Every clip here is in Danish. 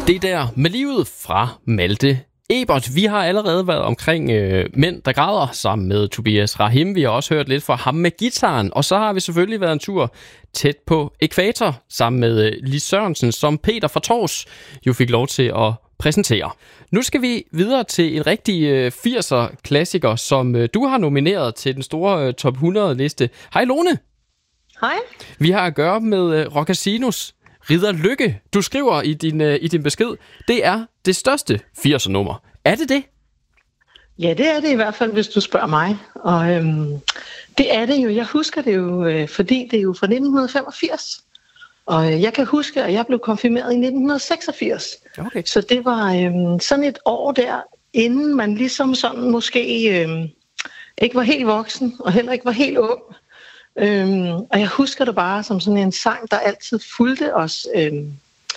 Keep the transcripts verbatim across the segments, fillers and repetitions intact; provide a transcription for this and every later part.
Det der med livet fra Malte Ebert. Vi har allerede været omkring øh, Mænd, der græder sammen med Tobias Rahim. Vi har også hørt lidt fra ham med gitaren. Og så har vi selvfølgelig været en tur tæt på ækvator sammen med øh, Lis Sørensen, som Peter fra Tors jo fik lov til at præsentere. Nu skal vi videre til en rigtig øh, firser-klassiker, som øh, du har nomineret til den store øh, top hundrede-liste. Hej Lone. Hej. Vi har at gøre med øh, Rocasinos Ridder Lykke. Du skriver i din, øh, i din besked, det er det største firser-nummer. Er det det? Ja, det er det i hvert fald, hvis du spørger mig. Og øhm, det er det jo. Jeg husker det jo, øh, fordi det er jo fra nitten femogfirs. Og øh, jeg kan huske, at jeg blev konfirmeret i nitten seksogfirs. Okay. Så det var øhm, sådan et år der, inden man ligesom sådan måske øhm, ikke var helt voksen, og heller ikke var helt ung. Øhm, og jeg husker det bare som sådan en sang, der altid fulgte os, øhm,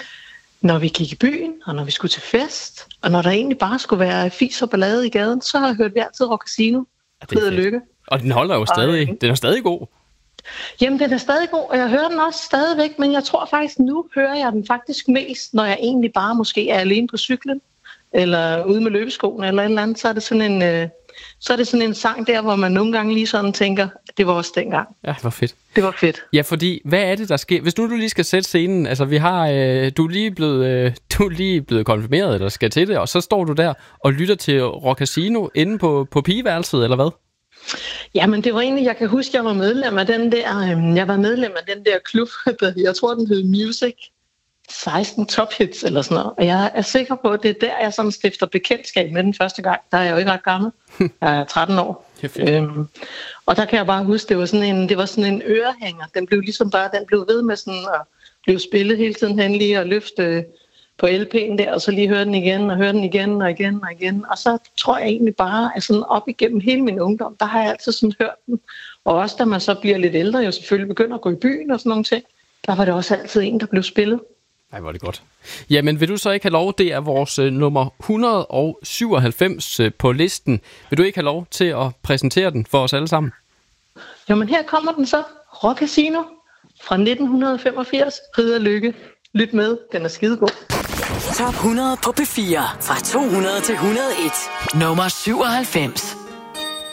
når vi gik i byen, og når vi skulle til fest, og når der egentlig bare skulle være fis og ballade i gaden, så har jeg hørt vi altid Rocasino, Ridder Lykke. Og den holder jo stadig, og, den er stadig god. Jamen, den er stadig god, og jeg hører den også stadigvæk, men jeg tror faktisk, nu hører jeg den faktisk mest, når jeg egentlig bare måske er alene på cyklen, eller ude med løbeskoene, eller et eller andet, så er det sådan en... Øh, Så er det sådan en sang der, hvor man nogle gange lige sådan tænker, det var også dengang. Ja, det var fedt. Det var fedt. Ja, fordi hvad er det, der sker? Hvis nu du lige skal sætte scenen, altså vi har, øh, du er lige blevet, øh, du er lige blevet konfirmeret, eller skal til det, og så står du der og lytter til Rocasino inde på, på pigeværelset, eller hvad? Jamen, det var egentlig, jeg kan huske, jeg var medlem af den der, øh, jeg var medlem af den der klub, jeg tror, den hed Music seksten Top Hits eller sådan noget. Og jeg er sikker på, at det er der, jeg sådan stifter bekendtskab med den første gang. Der er jeg jo ikke ret gammel. Jeg er tretten år. Øhm, og der kan jeg bare huske, det var sådan en, det var sådan en ørehænger. Den blev ligesom bare, den blev ved med sådan at blive spillet hele tiden hen lige og løfte på L P'en der, og så lige høre den igen og høre den igen og igen og igen. Og så tror jeg egentlig bare, at sådan op igennem hele min ungdom, der har jeg altid sådan hørt den. Og også da man så bliver lidt ældre, jo selvfølgelig begynder at gå i byen og sådan nogle ting, der var det også altid en, der blev spillet. Ej, hvor er det godt. Jamen, vil du så ikke have lov, det er vores øh, nummer et hundrede syvoghalvfems øh, på listen. Vil du ikke have lov til at præsentere den for os alle sammen? Jamen, her kommer den så. Rocasino fra nitten femogfirs. Ridder Lykke. Lyt med, den er skidegod. Top hundrede på P fire. Fra to hundrede til et hundrede og en. Nummer syvoghalvfems.